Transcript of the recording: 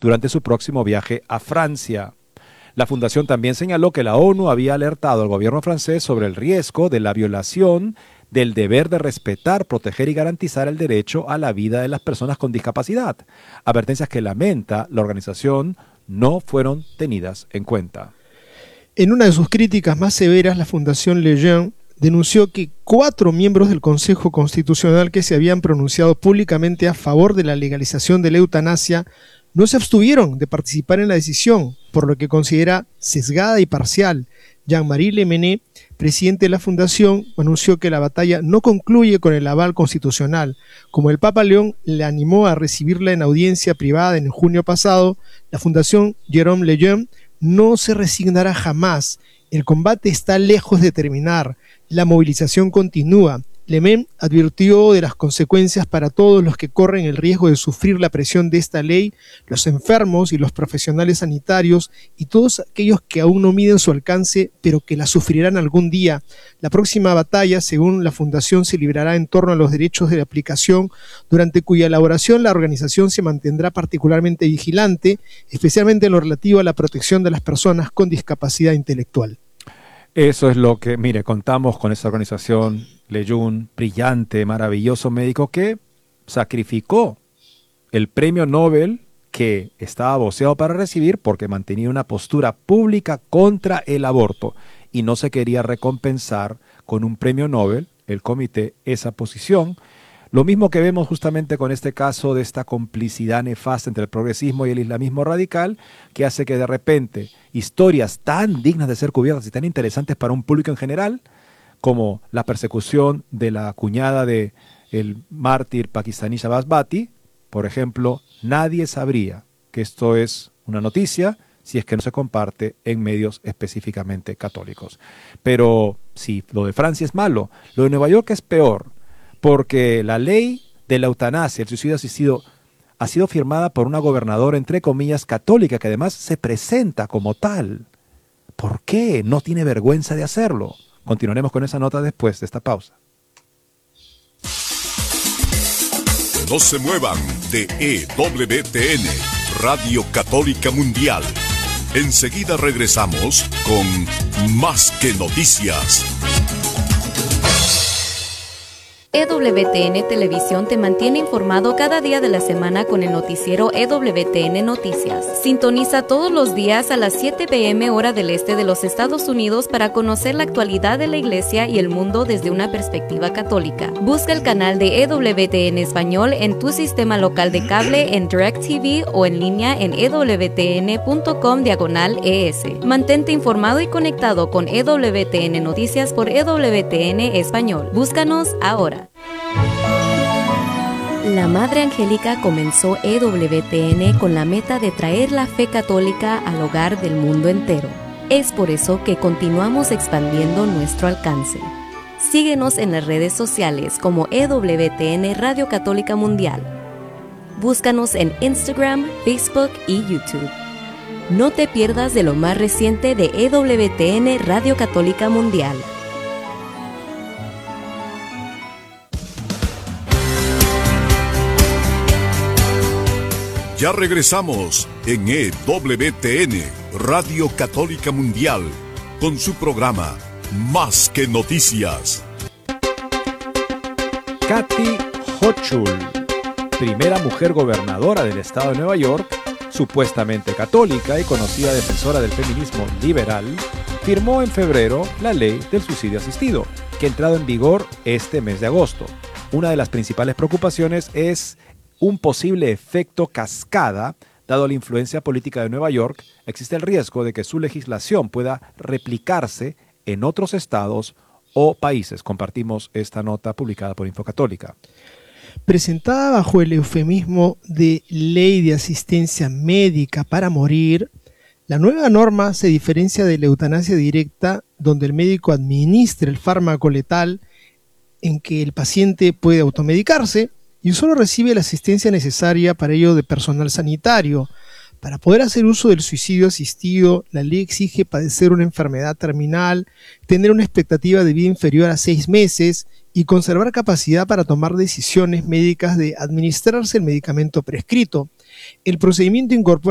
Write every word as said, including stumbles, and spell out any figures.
durante su próximo viaje a Francia. La fundación también señaló que la ONU había alertado al gobierno francés sobre el riesgo de la violación del deber de respetar, proteger y garantizar el derecho a la vida de las personas con discapacidad. Advertencias que lamenta la organización no fueron tenidas en cuenta. En una de sus críticas más severas, la Fundación Lejeune denunció que cuatro miembros del Consejo Constitucional que se habían pronunciado públicamente a favor de la legalización de la eutanasia no se abstuvieron de participar en la decisión, por lo que considera sesgada y parcial. Jean-Marie Le Mené, presidente de la Fundación, anunció que la batalla no concluye con el aval constitucional. Como el Papa León le animó a recibirla en audiencia privada en junio pasado, la Fundación Jérôme Lejeune no se resignará jamás. El combate está lejos de terminar. La movilización continúa. Le Mené advirtió de las consecuencias para todos los que corren el riesgo de sufrir la presión de esta ley, los enfermos y los profesionales sanitarios y todos aquellos que aún no miden su alcance, pero que la sufrirán algún día. La próxima batalla, según la Fundación, se librará en torno a los derechos de aplicación, durante cuya elaboración la organización se mantendrá particularmente vigilante, especialmente en lo relativo a la protección de las personas con discapacidad intelectual. Eso es lo que, mire, contamos con esa organización Lejeune, brillante, maravilloso médico que sacrificó el premio Nobel que estaba voceado para recibir porque mantenía una postura pública contra el aborto y no se quería recompensar con un premio Nobel, el comité, esa posición. Lo mismo que vemos justamente con este caso de esta complicidad nefasta entre el progresismo y el islamismo radical, que hace que de repente historias tan dignas de ser cubiertas y tan interesantes para un público en general, como la persecución de la cuñada del mártir pakistaní Shahbaz Bhatti, por ejemplo, nadie sabría que esto es una noticia si es que no se comparte en medios específicamente católicos. Pero si lo de Francia es malo, lo de Nueva York es peor, porque la ley de la eutanasia, el suicidio asistido, ha sido firmada por una gobernadora, entre comillas, católica, que además se presenta como tal. ¿Por qué? No tiene vergüenza de hacerlo. Continuaremos con esa nota después de esta pausa. No se muevan de E W T N, Radio Católica Mundial. Enseguida regresamos con Más que Noticias. E W T N Televisión te mantiene informado cada día de la semana con el noticiero E W T N Noticias. Sintoniza todos los días a las siete pe eme hora del este de los Estados Unidos para conocer la actualidad de la Iglesia y el mundo desde una perspectiva católica. Busca el canal de E W T N Español en tu sistema local de cable, en DirecTV o en línea en e w t n punto com diagonal e s. Mantente informado y conectado con E W T N Noticias por E W T N Español. Búscanos ahora. La Madre Angélica comenzó E W T N con la meta de traer la fe católica al hogar del mundo entero. Es por eso que continuamos expandiendo nuestro alcance. Síguenos en las redes sociales como E W T N Radio Católica Mundial. Búscanos en Instagram, Facebook y YouTube. No te pierdas de lo más reciente de E W T N Radio Católica Mundial. Ya regresamos en E W T N, Radio Católica Mundial, con su programa Más que Noticias. Kathy Hochul, primera mujer gobernadora del estado de Nueva York, supuestamente católica y conocida defensora del feminismo liberal, firmó en febrero la ley del suicidio asistido, que ha entrado en vigor este mes de agosto. Una de las principales preocupaciones es un posible efecto cascada. Dado la influencia política de Nueva York, existe el riesgo de que su legislación pueda replicarse en otros estados o países. Compartimos esta nota publicada por Infocatólica. Presentada bajo el eufemismo de Ley de Asistencia Médica para Morir, la nueva norma se diferencia de la eutanasia directa, donde el médico administra el fármaco letal en que el paciente puede automedicarse y solo recibe la asistencia necesaria para ello de personal sanitario. Para poder hacer uso del suicidio asistido, la ley exige padecer una enfermedad terminal, tener una expectativa de vida inferior a seis meses y conservar capacidad para tomar decisiones médicas de administrarse el medicamento prescrito. El procedimiento incorpora